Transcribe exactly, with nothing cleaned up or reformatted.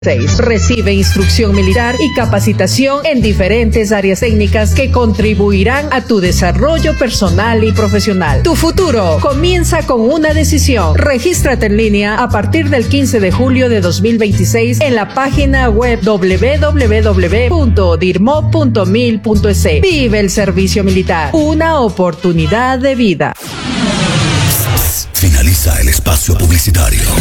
Recibe instrucción militar y capacitación en diferentes áreas técnicas que contribuirán a tu desarrollo personal y profesional. Tu futuro comienza con una decisión. Regístrate en línea a partir del quince de julio de dos mil veintiséis en la página web doble u doble u doble u punto dirmo punto mil punto es. Vive el servicio militar, una oportunidad de vida. Finaliza el espacio publicitario.